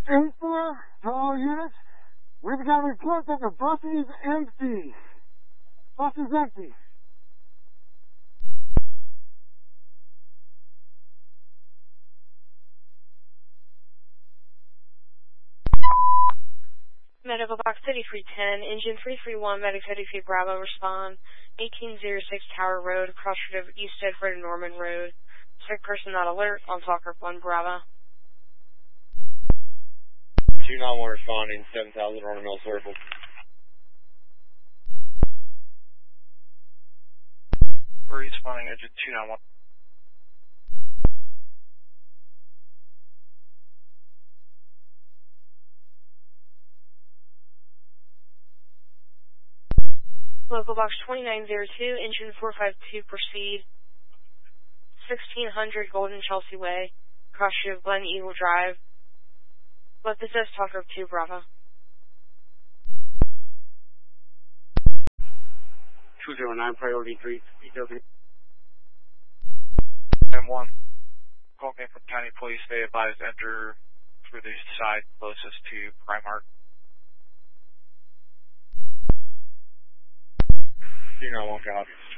8-4 to all units. We've got a report that the bus is empty. Bus is empty. Medical box 3310, engine 331, medic 33 Bravo, respond. 1806 Tower Road, crossroad of East Edward and Norman Road. Sick person not alert, on Talker 1 Bravo. 291 responding, 7000 Norman Mill Circle. We're responding, engine 291. Local box 2902, engine 452, proceed. 1600 Golden Chelsea Way, crossroad of Glen Eagle Drive. Let this as Talker 2 Bravo. 209 priority 3, EW. M1. Call came from County Police. They advised enter through the side closest to Primark. 291 copies.